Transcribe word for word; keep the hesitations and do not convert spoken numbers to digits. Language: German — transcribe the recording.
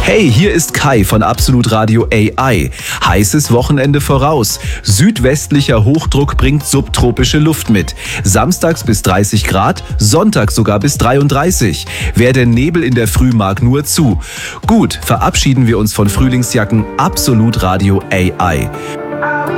Hey, hier ist Kai von Absolut Radio A I. Heißes Wochenende voraus. Südwestlicher Hochdruck bringt subtropische Luft mit. Samstags bis dreißig Grad, sonntags sogar bis dreiunddreißig. Wer den Nebel in der Früh mag, nur zu. Gut, verabschieden wir uns von Frühlingsjacken. Absolut Radio A I.